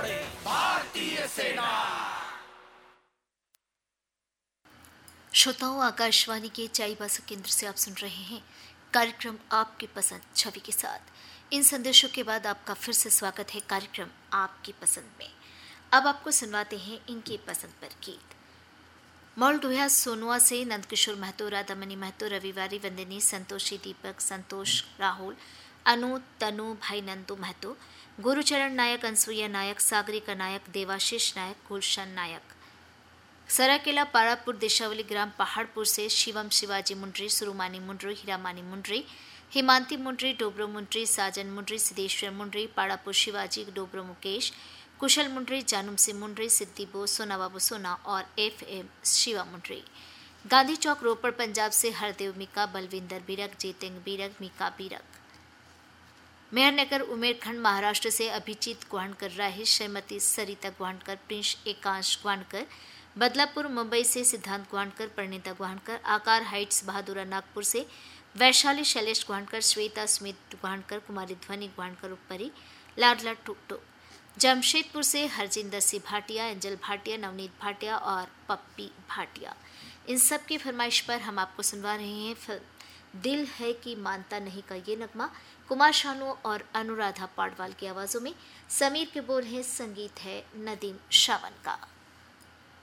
जय भारतीय सेना। श्रोताओं, आकाशवाणी के चाईबासा केंद्र से आप सुन रहे हैं कार्यक्रम आपकी पसंद छवि के साथ। इन संदेशों के बाद आपका फिर से स्वागत है कार्यक्रम आपकी पसंद में। अब आपको सुनवाते हैं इनकी पसंद पर गीत। मॉलडोया सोनुआ से नंदकिशोर महतो, राधामणि महतो, रविवारी, वंदनी, संतोषी, दीपक, संतोष, राहुल, अनु, तनु, भाई नंदू महतो, गुरुचरण नायक, अनसुईया नायक, सागरिका नायक, देवाशीष नायक, गुलशन नायक। सराकेला पारापुर देशावली ग्राम पहाड़पुर से शिवम शिवाजी मुंड्री, सुरुमानी मुंड्री, हीरामानी मुंड्री, हिमांति मुंड्री, डोब्रो मुंड्री, साजन मुंड्री, सिद्धेश्वर मुंड्री, पाड़ापुर शिवाजी, डोब्रो मुकेश, कुशल मुंड्री, जानूम सिंह मुंड्री, सिद्धि बोस, सोना बाबू सोना और FM शिवा मुंड्री। गांधी चौक रोपड़ पंजाब से हरदेव मीका, बलविंदर बीरक, जेतेंग बीरक, मीका बीरक। मेहरनगर उमेरखंड महाराष्ट्र से अभिजीत ग्वाणकर, राहिश, श्रीमती सरिता ग्वाणकर, प्रिंस एकांश ग्वाणकर। बदलापुर मुंबई से सिद्धांत ग्वाणकर, परिणीता ग्वाणकर। आकार हाइट्स बहादुरा नागपुर से वैशाली शैलेश ग्वाणकर, श्वेता स्मित ग्वाणकर, कुमारी ध्वनि ग्वाणकर उपरी, लाडला टुकटुक। जमशेदपुर से हरजिंदर सिंह भाटिया, एंजल भाटिया, नवनीत भाटिया और पप्पी भाटिया। इन सब की फरमाइश पर हम आपको सुनवा रहे हैं फिल्म दिल है कि मानता नहीं का ये नगमा, कुमार शानू और अनुराधा पाडवाल की आवाज़ों में। समीर के बोल हैं, संगीत है नदीम शावन का।